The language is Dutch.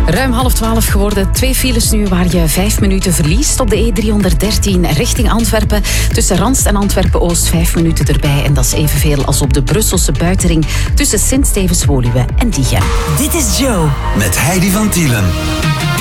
Ruim 11:30 geworden. 2 files nu waar je 5 minuten verliest. Op de E313 richting Antwerpen. Tussen Randst en Antwerpen-Oost 5 minuten erbij. En dat is evenveel als op de Brusselse buitenring tussen Sint-Stevens-Woluwe en Diegem. Dit is Joe. Met Heidi van Tielen.